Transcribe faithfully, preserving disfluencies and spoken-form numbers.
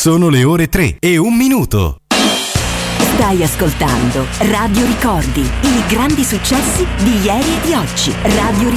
Sono le ore tre e un minuto. Stai ascoltando Radio Ricordi, i grandi successi di ieri e di oggi. Radio